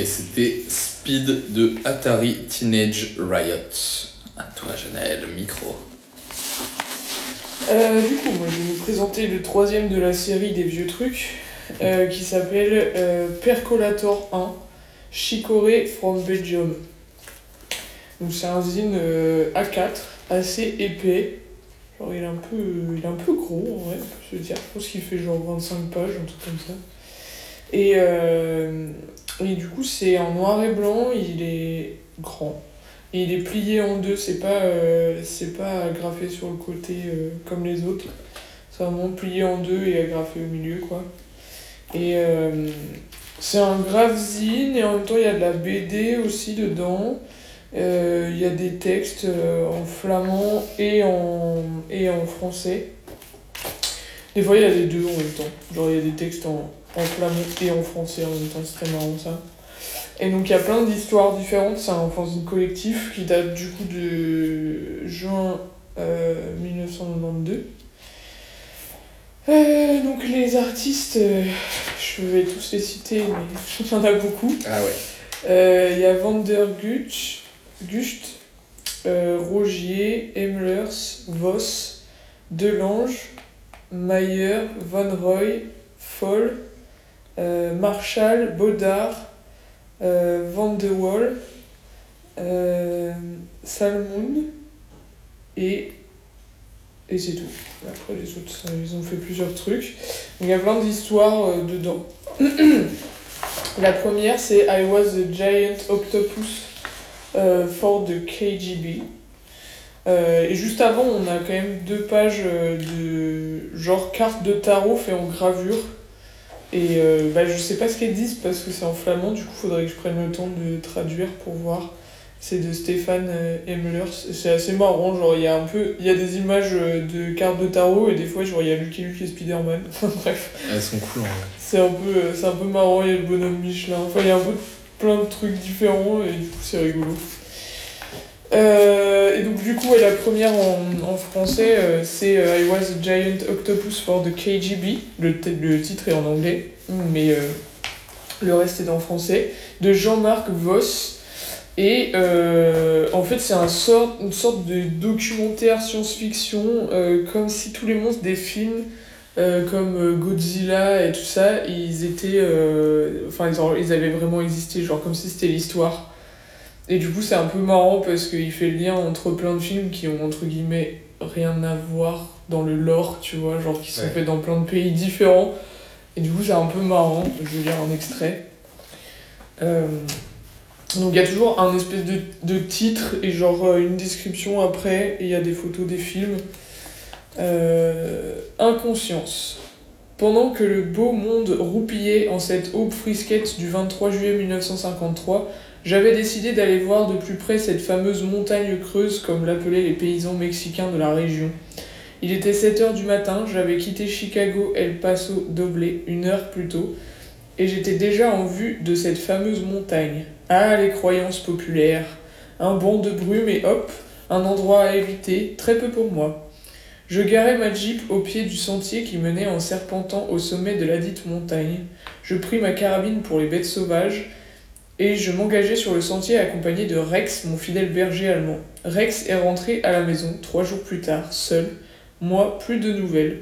Et c'était Speed de Atari Teenage Riot. À toi, Janelle, le micro. Du coup, moi, je vais vous présenter le troisième de la série des vieux trucs, qui s'appelle Percolator 1, Chicorée from Belgium. Donc c'est un zine A4, assez épais. Genre il est un peu gros, en vrai, on peut se dire. Je pense qu'il fait genre 25 pages, un truc comme ça. Et du coup, c'est en noir et blanc, il est grand. Et il est plié en deux, c'est pas agrafé sur le côté comme les autres. C'est vraiment plié en deux et agrafé au milieu, quoi. Et c'est un grave-zine et en même temps il y a de la BD aussi dedans. Il y a des textes en flamand et en français. Des fois il y a les deux en même temps. Genre il y a des textes en flamand et en français en même temps, c'est très marrant ça. Et donc il y a plein d'histoires différentes, c'est un fanzine collectif qui date du coup de juin 1992. Donc les artistes, je vais tous les citer, mais il y en a beaucoup. Ah ouais. Il y a Gucht, Rogier, Emlers, Voss, Delange, Mayer, Van Roy, Foll, Marshall, Baudard, Van de Waal, Salmon et c'est tout. Après les autres, ils ont fait plusieurs trucs. Donc il y a plein d'histoires dedans. La première c'est I was the giant octopus for the KGB. Et juste avant, on a quand même 2 pages de genre cartes de tarot fait en gravure. Et je sais pas ce qu'elles disent parce que c'est en flamand, du coup faudrait que je prenne le temps de traduire pour voir. C'est de Stéphane Emlers. C'est assez marrant, genre il y a des images de cartes de tarot et des fois genre il y a Lucky Luke et Spider-Man. Bref. Elles sont cool en vrai. C'est un peu marrant, il y a le bonhomme Michelin. Enfin il y a un peu plein de trucs différents et du coup c'est rigolo. Et donc du coup la première en français c'est I was a giant octopus for the KGB. Le titre est en anglais, mais le reste est en français. De Jean-Marc Voss. Et en fait c'est une sorte de documentaire science-fiction, comme si tous les monstres des films comme Godzilla et tout ça, ils avaient vraiment existé, genre comme si c'était l'histoire. Et du coup c'est un peu marrant parce qu'il fait le lien entre plein de films qui ont entre guillemets rien à voir dans le lore, tu vois, genre qui sont faits dans plein de pays différents. Et du coup c'est un peu marrant, je vais lire un extrait. Donc il y a toujours un espèce de titre et genre une description après, et il y a des photos des films. Inconscience. Pendant que le beau monde roupillait en cette aube frisquette du 23 juillet 1953, j'avais décidé d'aller voir de plus près cette fameuse montagne creuse comme l'appelaient les paysans mexicains de la région. Il était 7h du matin, j'avais quitté Chicago, El Paso, Doble, 1 heure plus tôt, et j'étais déjà en vue de cette fameuse montagne. Ah, les croyances populaires. Un banc de brume et hop, un endroit à éviter, très peu pour moi. Je garai ma Jeep au pied du sentier qui menait en serpentant au sommet de ladite montagne. Je pris ma carabine pour les bêtes sauvages et je m'engageai sur le sentier accompagné de Rex, mon fidèle berger allemand. Rex est rentré à la maison 3 jours plus tard, seul. Moi, plus de nouvelles.